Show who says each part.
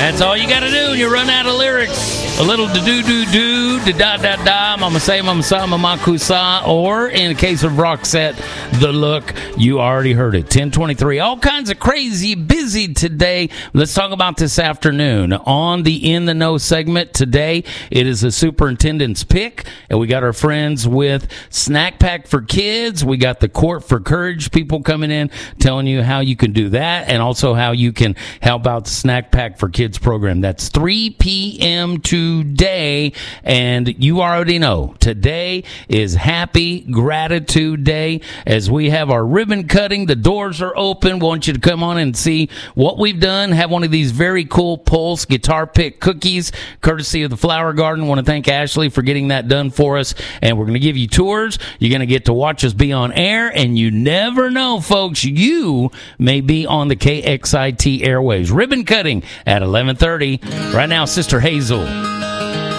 Speaker 1: That's all you got to do when you run out of lyrics. A little do-do-do-do, da-da-da-da, mama say, mama sa, mama kusa, or in the case of Roxette, the look, you already heard it. 1023. All kinds of crazy busy today. Let's talk about this afternoon. On the In the Know segment today, it is a superintendent's pick, and we got our friends with Snack Pack for Kids. We got the Court for Courage people coming in telling you how you can do that, and also how you can help out the Snack Pack for Kids program. That's 3 p.m. today, and you already know today is Happy Gratitude Day. As we have our ribbon cutting, the doors are open. We want you to come on and see what we've done. Have one of these very cool Pulse guitar pick cookies, courtesy of the Flower Garden. Want to thank Ashley for getting that done for us, and we're going to give you tours. You're going to get to watch us be on air, and you never know, folks, you may be on the KXIT airwaves. Ribbon cutting at 11:30. Right now, Sister Hazel.